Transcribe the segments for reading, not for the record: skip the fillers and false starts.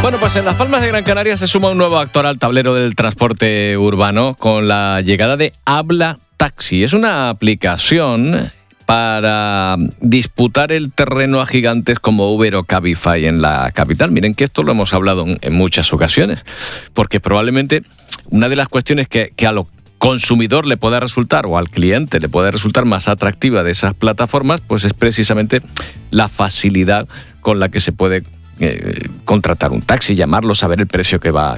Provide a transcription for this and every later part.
Bueno, pues en Las Palmas de Gran Canaria se suma un nuevo actor al tablero del transporte urbano con la llegada de Habla Taxi. Es una aplicación para disputar el terreno a gigantes como Uber o Cabify en la capital. Miren que esto lo hemos hablado en muchas ocasiones, porque probablemente una de las cuestiones que a lo consumidor le pueda resultar o al cliente le pueda resultar más atractiva de esas plataformas, pues es precisamente la facilidad con la que se puede contratar un taxi, llamarlo, saber el precio que va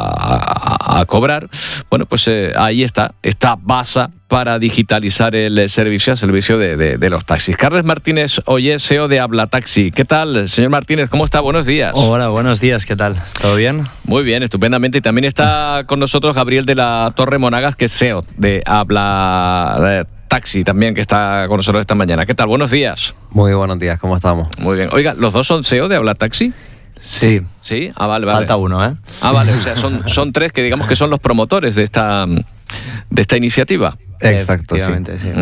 a cobrar. Bueno, pues ahí está esta base para digitalizar el servicio de los taxis. Carles Martínez Ollé, CEO de Habla Taxi. ¿Qué tal, señor Martínez? ¿Cómo está? Buenos días. Hola, buenos días. ¿Qué tal? ¿Todo bien? Muy bien, estupendamente. Y también está con nosotros Gabriel de la Torre Monagas, que es CEO de Habla Taxi, también, que está con nosotros esta mañana. ¿Qué tal? Buenos días. Muy buenos días, ¿cómo estamos? Muy bien. Oiga, ¿los dos son CEO de Habla Taxi? Sí. ¿Sí? Ah, vale. Falta uno, ¿eh? Ah, vale. O sea, son tres que digamos que son los promotores de esta iniciativa. Exacto, sí.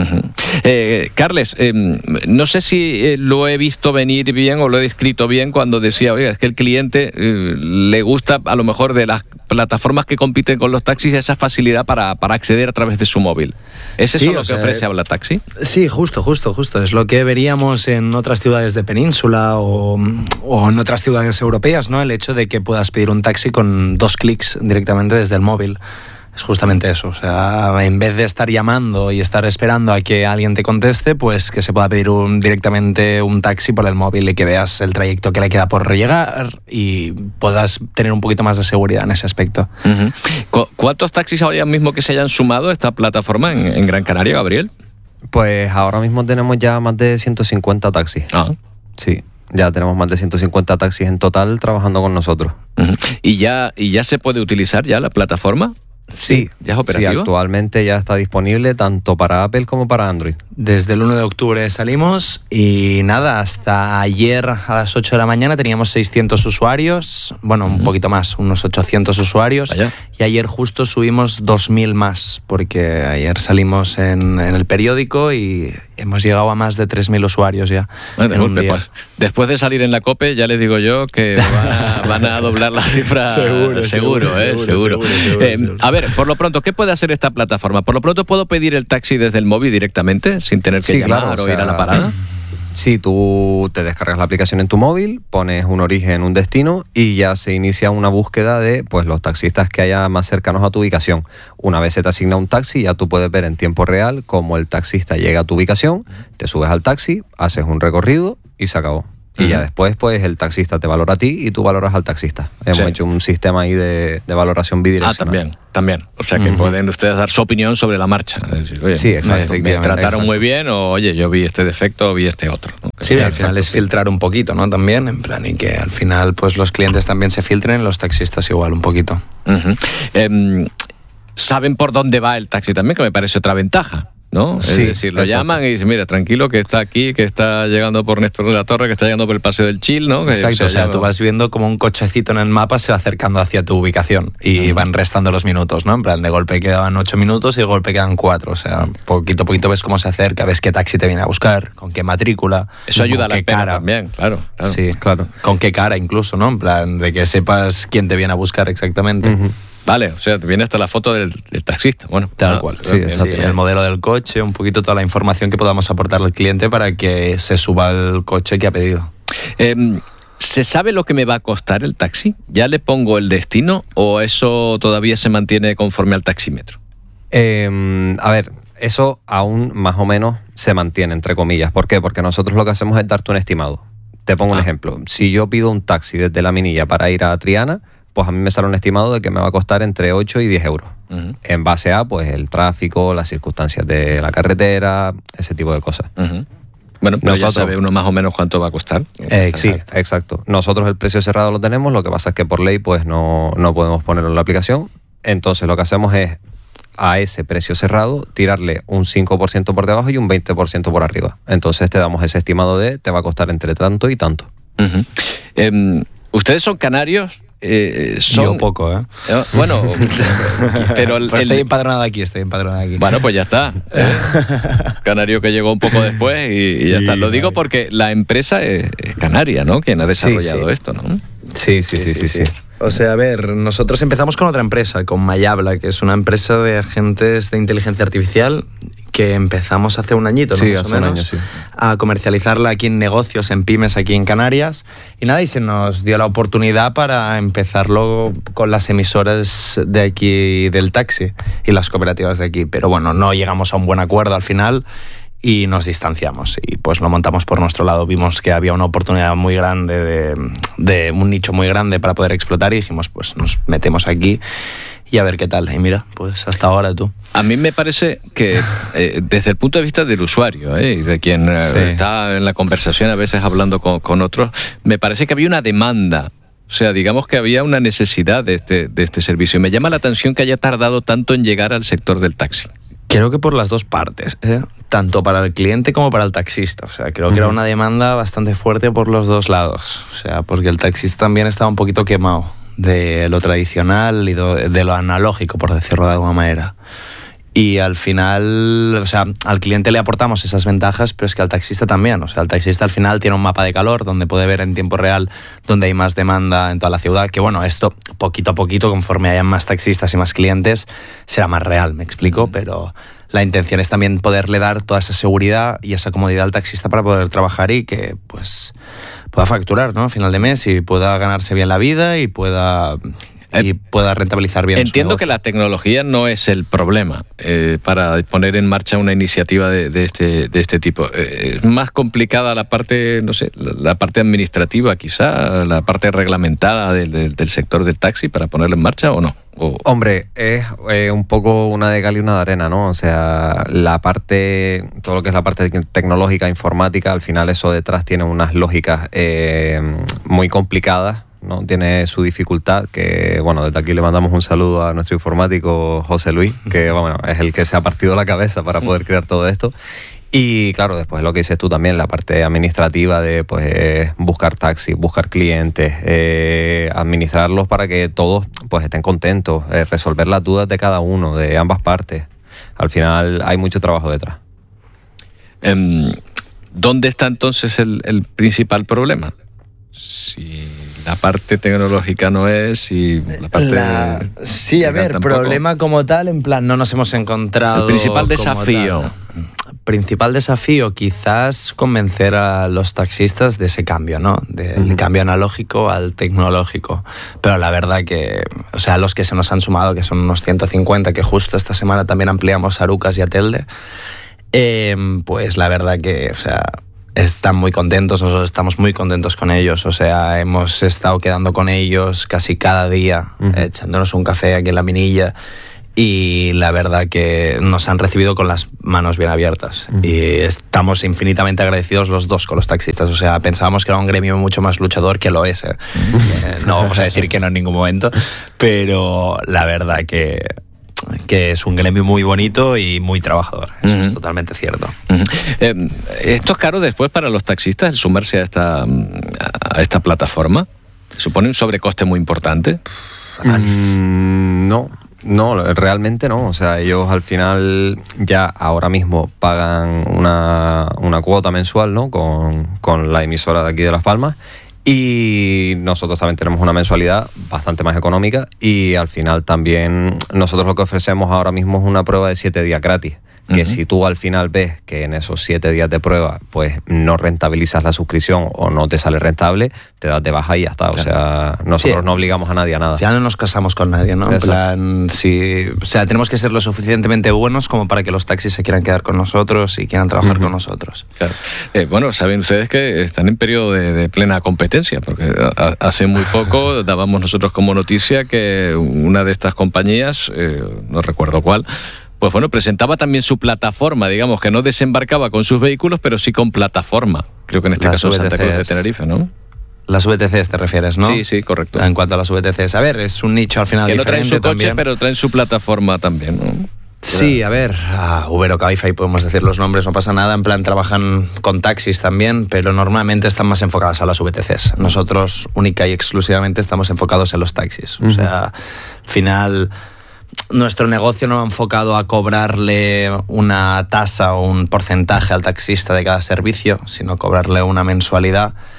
Uh-huh. Carles, no sé si lo he visto venir bien o lo he descrito bien cuando decía, oiga, es que el cliente le gusta a lo mejor de las plataformas que compiten con los taxis esa facilidad para acceder a través de su móvil. ¿Es eso lo que ofrece Habla Taxi? Sí, justo. Es lo que veríamos en otras ciudades de península o en otras ciudades europeas, ¿no? El hecho de que puedas pedir un taxi con 2 clics directamente desde el móvil. Es justamente eso, o sea, en vez de estar llamando y estar esperando a que alguien te conteste, pues que se pueda pedir directamente un taxi por el móvil y que veas el trayecto que le queda por llegar y puedas tener un poquito más de seguridad en ese aspecto. Uh-huh. ¿Cuántos taxis ahora mismo que se hayan sumado a esta plataforma en Gran Canaria, Gabriel? Pues ahora mismo tenemos ya más de 150 taxis. Ah. Sí. Ya tenemos más de 150 taxis en total trabajando con nosotros. Uh-huh. ¿Y ya se puede utilizar ya la plataforma? Sí, ¿ya es operativo? Sí, actualmente ya está disponible tanto para Apple como para Android. Desde el 1 de octubre salimos y nada, hasta ayer a las 8 de la mañana teníamos 600 usuarios, bueno, un poquito más, unos 800 usuarios. Vaya. Y ayer justo subimos 2.000 más, porque ayer salimos en el periódico y hemos llegado a más de 3.000 usuarios ya. Bueno, en un día. Pues, después de salir en la COPE, ya les digo yo que van a doblar la cifra. Seguro. A ver, por lo pronto, ¿qué puede hacer esta plataforma? Por lo pronto, ¿puedo pedir el taxi desde el móvil directamente, sin tener que llamar, claro, o ir a la parada? Sí, tú te descargas la aplicación en tu móvil, pones un origen, un destino y ya se inicia una búsqueda de pues los taxistas que haya más cercanos a tu ubicación. Una vez se te asigna un taxi, ya tú puedes ver en tiempo real cómo el taxista llega a tu ubicación, te subes al taxi, haces un recorrido y se acabó. Y ya después, pues, el taxista te valora a ti y tú valoras al taxista. Hemos hecho un sistema ahí de valoración bidireccional. También. O sea, que pueden ustedes dar su opinión sobre la marcha. Es decir, oye, sí, exacto. Me trataron muy bien, o oye, yo vi este defecto o vi este otro, ¿no? Sí, al final es filtrar un poquito, ¿no? También, en plan, y que al final, pues, los clientes también se filtren, los taxistas igual un poquito. ¿Saben por dónde va el taxi también? Que me parece otra ventaja, ¿no? Sí, es decir, lo llaman y dicen, mira, tranquilo, que está aquí, que está llegando por Néstor de la Torre, que está llegando por el Paseo del Chil, ¿no? Exacto, o sea, tú vas viendo como un cochecito en el mapa se va acercando hacia tu ubicación y van restando los minutos, ¿no? En plan, de golpe quedaban 8 minutos y de golpe quedan 4, o sea, poquito a poquito ves cómo se acerca, ves qué taxi te viene a buscar, con qué matrícula. Eso ayuda a la espera cara también, claro. Sí, claro. Con qué cara incluso, ¿no? En plan, de que sepas quién te viene a buscar exactamente. Vale, o sea, te viene hasta la foto del taxista. Bueno, tal cual. Sí, el modelo del coche, un poquito toda la información que podamos aportar al cliente para que se suba al coche que ha pedido. ¿Se sabe lo que me va a costar el taxi? ¿Ya le pongo el destino o eso todavía se mantiene conforme al taxímetro? A ver, eso aún más o menos se mantiene, entre comillas. ¿Por qué? Porque nosotros lo que hacemos es darte un estimado. Te pongo un ejemplo. Si yo pido un taxi desde La Minilla para ir a Triana, pues a mí me sale un estimado de que me va a costar entre 8 y 10 euros. En base a pues el tráfico, las circunstancias de la carretera, ese tipo de cosas. Bueno, pero ya sabe uno más o menos cuánto va a costar. Sí, exacto. Nosotros el precio cerrado lo tenemos, lo que pasa es que por ley pues no podemos ponerlo en la aplicación. Entonces lo que hacemos es a ese precio cerrado tirarle un 5% por debajo y un 20% por arriba. Entonces te damos ese estimado de te va a costar entre tanto y tanto. ¿Ustedes son canarios? Yo poco, ¿eh? Bueno, pero estoy empadronado aquí. Bueno, pues ya está. Canario que llegó un poco después y ya está. Lo digo porque la empresa es canaria, ¿no? Quien ha desarrollado esto, ¿no? Sí. O sea, a ver, nosotros empezamos con otra empresa, con Mayabla, que es una empresa de agentes de inteligencia artificial que empezamos hace un añito, ¿no? Sí, Más hace o un menos, año, sí. a comercializarla aquí en negocios, en pymes, aquí en Canarias. Y nada, y se nos dio la oportunidad para empezarlo con las emisoras de aquí del taxi y las cooperativas de aquí. Pero bueno, no llegamos a un buen acuerdo al final y nos distanciamos y pues lo montamos por nuestro lado. Vimos que había una oportunidad muy grande de un nicho muy grande para poder explotar y dijimos pues nos metemos aquí y a ver qué tal. Y mira, pues hasta ahora tú. A mí me parece que desde el punto de vista del usuario y de quien está en la conversación a veces hablando con otros, me parece que había una demanda. O sea, digamos que había una necesidad de este servicio. Y me llama la atención que haya tardado tanto en llegar al sector del taxi. Creo que por las dos partes, tanto para el cliente como para el taxista. O sea, creo que era una demanda bastante fuerte por los dos lados. O sea, porque el taxista también estaba un poquito quemado de lo tradicional y de lo analógico, por decirlo de alguna manera. Y al final, o sea, al cliente le aportamos esas ventajas, pero es que al taxista también. O sea, el taxista al final tiene un mapa de calor donde puede ver en tiempo real dónde hay más demanda en toda la ciudad. Que bueno, esto poquito a poquito, conforme hayan más taxistas y más clientes, será más real, ¿me explico? Pero la intención es también poderle dar toda esa seguridad y esa comodidad al taxista para poder trabajar y que pues pueda facturar, ¿no? A final de mes y pueda ganarse bien la vida y pueda rentabilizar bien. Entiendo que la tecnología no es el problema para poner en marcha una iniciativa de este tipo. Es más complicada la parte, no sé, la parte administrativa quizá, la parte reglamentada del sector del taxi para ponerlo en marcha o no. Hombre, es un poco una de cal y una de arena, ¿no? O sea, todo lo que es la parte tecnológica, informática, al final eso detrás tiene unas lógicas muy complicadas, ¿no? Tiene su dificultad, que bueno, desde aquí le mandamos un saludo a nuestro informático José Luis, que bueno, es el que se ha partido la cabeza para poder crear todo esto. Y claro, después lo que dices tú también, la parte administrativa de pues buscar taxis, buscar clientes, administrarlos para que todos pues estén contentos, resolver las dudas de cada uno, de ambas partes. Al final hay mucho trabajo detrás. ¿Dónde está entonces el principal problema? Si la parte tecnológica no es y la parte... Sí, a ver, tampoco. Problema como tal, en plan, no nos hemos encontrado... El principal desafío. Principal desafío, quizás convencer a los taxistas de ese cambio, ¿no? Del cambio analógico al tecnológico. Pero la verdad que, o sea, los que se nos han sumado, que son unos 150, que justo esta semana también ampliamos a Arucas y a Telde, pues la verdad que, o sea... están muy contentos, nosotros estamos muy contentos con ellos, o sea, hemos estado quedando con ellos casi cada día, echándonos un café aquí en La Minilla y la verdad que nos han recibido con las manos bien abiertas y estamos infinitamente agradecidos los dos con los taxistas, o sea, pensábamos que era un gremio mucho más luchador que lo es, no vamos a decir que no en ningún momento, pero la verdad que es un gremio muy bonito y muy trabajador. Eso es totalmente cierto. ¿Esto es caro después para los taxistas el sumarse a esta plataforma? ¿Supone un sobrecoste muy importante? No, realmente no. O sea, ellos al final ya ahora mismo pagan una cuota mensual, ¿no? Con la emisora de aquí de Las Palmas. Y nosotros también tenemos una mensualidad bastante más económica y al final también nosotros lo que ofrecemos ahora mismo es una prueba de 7 días gratis. Que si tú al final ves que en esos 7 días de prueba pues no rentabilizas la suscripción o no te sale rentable, te das de baja y ya está. Claro. O sea, nosotros no obligamos a nadie a nada. Ya no nos casamos con nadie, ¿no? En plan, o sea, tenemos que ser lo suficientemente buenos como para que los taxis se quieran quedar con nosotros y quieran trabajar con nosotros. Claro. Bueno, saben ustedes que están en periodo de plena competencia, porque hace muy poco dábamos nosotros como noticia que una de estas compañías, no recuerdo cuál, pues bueno, presentaba también su plataforma, digamos, que no desembarcaba con sus vehículos, pero sí con plataforma. Creo que en este caso Santa Cruz de Tenerife, ¿no? Las VTCs te refieres, ¿no? Sí, correcto. En cuanto a las VTCs, a ver, es un nicho al final que diferente también. Que no traen su coche, pero traen su plataforma también, ¿no? Sí, a ver, Uber o Cabify podemos decir los nombres, no pasa nada, en plan trabajan con taxis también, pero normalmente están más enfocadas a las VTCs. Nosotros única y exclusivamente estamos enfocados en los taxis. O sea, al final... Nuestro negocio no va enfocado a cobrarle una tasa o un porcentaje al taxista de cada servicio, sino cobrarle una mensualidad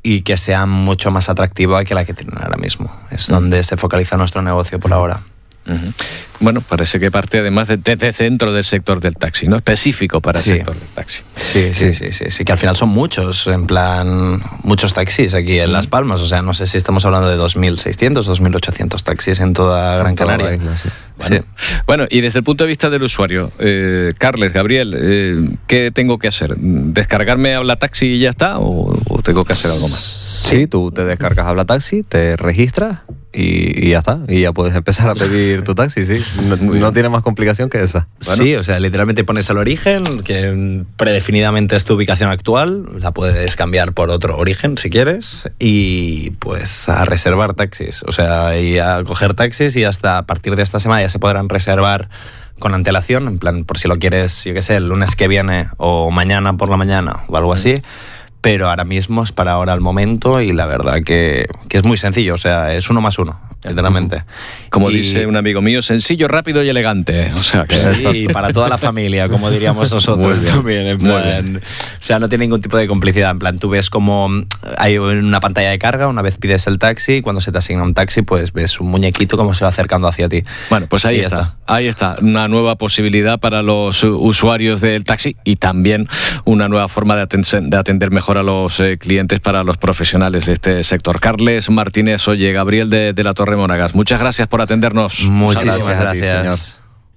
y que sea mucho más atractiva que la que tienen ahora mismo. Es donde se focaliza nuestro negocio por ahora. Uh-huh. Bueno, parece que parte además desde centro del sector del taxi, ¿no? Específico para el sector del taxi. Sí, que al final son muchos, en plan, muchos taxis aquí en Las Palmas. O sea, no sé si estamos hablando de 2.600, 2.800 taxis en toda Gran Canaria. Isla, sí. Bueno, y desde el punto de vista del usuario, Carles, Gabriel, ¿qué tengo que hacer? ¿Descargarme Habla Taxi y ya está? ¿O tengo que hacer algo más? Sí, tú te descargas Habla Taxi, te registras y ya está. Y ya puedes empezar a pedir tu taxi, sí. No tiene más complicación que esa. Bueno. Sí, o sea, literalmente pones el origen, que predefinidamente es tu ubicación actual, la puedes cambiar por otro origen si quieres, y pues a reservar taxis. O sea, y a coger taxis, y hasta a partir de esta semana ya se podrán reservar con antelación, en plan, por si lo quieres, yo qué sé, el lunes que viene o mañana por la mañana o algo así. Pero ahora mismo es para ahora el momento, y la verdad que es muy sencillo, o sea, es 1 más 1, literalmente. Como dice un amigo mío, sencillo, rápido y elegante. O sea, que sí, para toda la familia, como diríamos nosotros también, en plan. O sea, no tiene ningún tipo de complicidad, en plan, tú ves como hay una pantalla de carga, una vez pides el taxi, y cuando se te asigna un taxi, pues ves un muñequito como se va acercando hacia ti. Bueno, pues ahí está, una nueva posibilidad para los usuarios del taxi, y también una nueva forma de atender mejor a los clientes para los profesionales de este sector. Carles Martínez, oye, Gabriel de la Torre Monagas, muchas gracias por atendernos. Muchísimas gracias.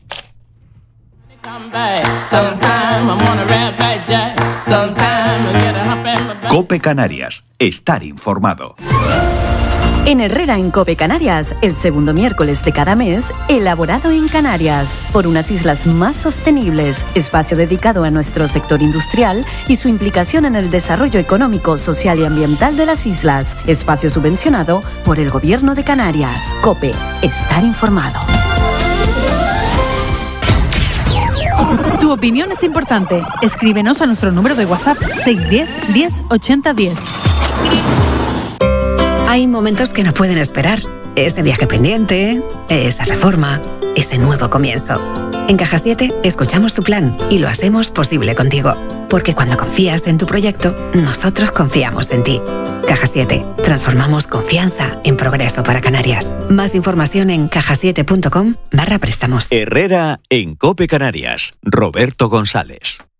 COPE Canarias, estar informado. En Herrera en COPE Canarias, el segundo miércoles de cada mes, elaborado en Canarias, por unas islas más sostenibles, espacio dedicado a nuestro sector industrial y su implicación en el desarrollo económico, social y ambiental de las islas, espacio subvencionado por el Gobierno de Canarias. COPE, estar informado. Tu opinión es importante. Escríbenos a nuestro número de WhatsApp 610 10 80 10. Hay momentos que no pueden esperar. Ese viaje pendiente, esa reforma, ese nuevo comienzo. En Caja 7 escuchamos tu plan y lo hacemos posible contigo. Porque cuando confías en tu proyecto, nosotros confiamos en ti. Caja 7. Transformamos confianza en progreso para Canarias. Más información en cajasiete.com/préstamos. Herrera en COPE Canarias. Roberto González.